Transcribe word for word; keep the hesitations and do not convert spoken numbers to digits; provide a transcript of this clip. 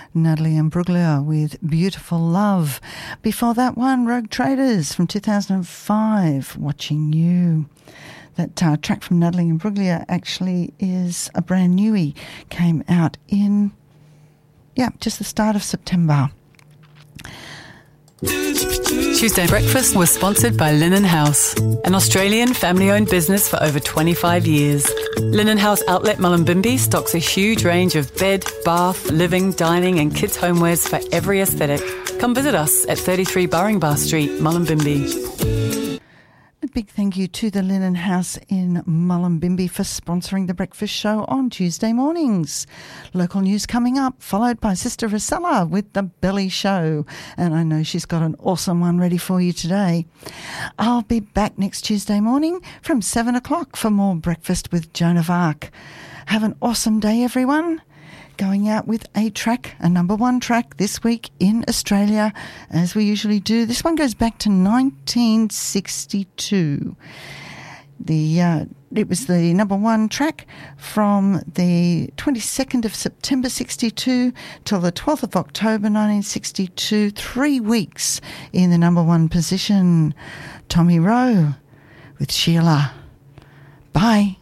Natalie Imbruglia with Beautiful Love. Before that one, Rogue Traders from two thousand five, Watching You. That uh, track from Natalie Imbruglia actually is a brand newie. Came out in, yeah, just the start of September. Tuesday Breakfast was sponsored by Linen House, an Australian family-owned business for over twenty-five years. Linen House Outlet Mullumbimby stocks a huge range of bed, bath, living, dining and kids' homewares for every aesthetic. Come visit us at thirty-three Burringbar Street, Mullumbimby. A big thank you to the Linen House in Mullumbimby for sponsoring the breakfast show on Tuesday mornings. Local news coming up, followed by Sister Rosella with the Belly Show. And I know she's got an awesome one ready for you today. I'll be back next Tuesday morning from seven o'clock for more Breakfast with Joan of Arc. Have an awesome day, everyone. Going out with a track, a number one track this week in Australia, as we usually do. This one goes back to nineteen sixty-two. The uh, it was the number one track from the twenty-second of September sixty-two till the twelfth of October nineteen sixty-two. Three weeks in the number one position. Tommy Rowe with Sheila. Bye.